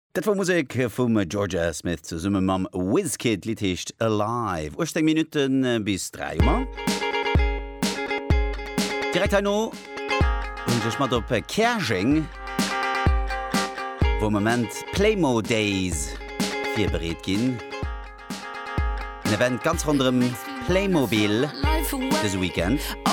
Dat war Musik vum Georgia Smith zu summe mam Wizkid Liedhecht Alive. 10 Minuten bis 3 Uhr. Direkt hanno und ich mat op Kerching, wo moment Playmo Days fir bereet ginn. Ein Event ganz anderem Playmobil this weekend.